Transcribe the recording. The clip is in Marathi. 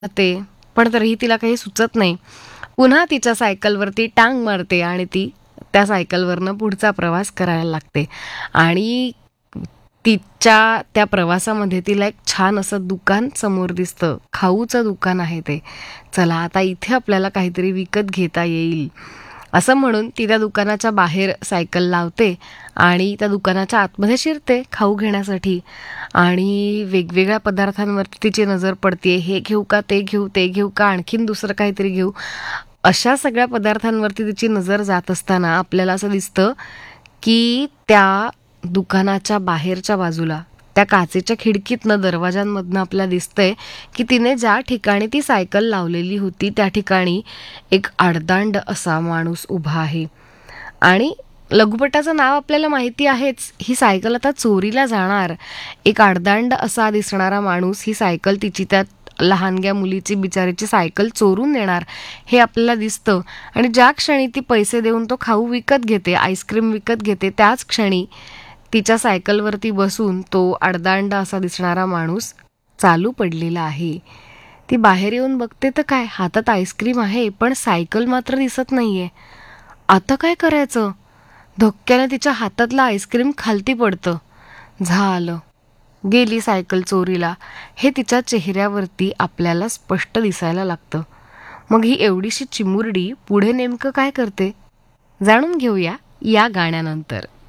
ते पण तरीही तिला काही सुचत नाही. पुन्हा तिच्या सायकलवरती टांग मारते आणि ती त्या सायकलवरनं पुढचा प्रवास करायला लागते. आणि तिच्या त्या प्रवासामध्ये तिला एक छान असं दुकान समोर दिसतं. खाऊचं दुकान आहे ते. चला आता इथे आपल्याला काहीतरी विकत घेता येईल असं म्हणून ती त्या दुकानाच्या बाहेर सायकल लावते आणि त्या दुकानाच्या आतमध्ये शिरते खाऊ घेण्यासाठी. आणि वेगवेगळ्या पदार्थांवरती तिची नजर पडते. हे घेऊ का, ते घेऊ, ते घेऊ का, आणखीन दुसरं काहीतरी घेऊ. अशा सगळ्या पदार्थांवरती तिची नजर जात असताना आपल्याला असं दिसतं की त्या दुकानाच्या बाहेरच्या बाजूला त्या काचेच्या खिडकीतनं दरवाजांमधनं आपल्याला दिसतंय की तिने ज्या ठिकाणी ती सायकल लावलेली होती त्या ठिकाणी एक आडदांड असा माणूस उभा आहे. आणि लघुपटाचं नाव आपल्याला माहिती आहेच. ही सायकल आता चोरीला जाणार. एक आडदांड असा दिसणारा माणूस ही सायकल तिची त्या लहानग्या मुलीची बिचारीची सायकल चोरून नेणार हे आपल्याला दिसतं. आणि ज्या क्षणी ती पैसे देऊन तो खाऊ विकत घेते, आईस्क्रीम विकत घेते, त्याच क्षणी तिच्या सायकलवरती बसून तो आडदांड असा दिसणारा माणूस चालू पडलेला आहे. ती बाहेर येऊन बघते तर काय, हातात आईस्क्रीम आहे पण सायकल मात्र दिसत नाहीये. आता काय करायचं? धक्क्याने तिच्या हातातलं आईस्क्रीम खालती पडतं. झालं, गेली सायकल चोरीला हे तिच्या चेहऱ्यावरती आपल्याला स्पष्ट दिसायला लागतं. मग ही एवढीशी चिमुरडी पुढे नेमकं काय करते जाणून घेऊया या गाण्यानंतर.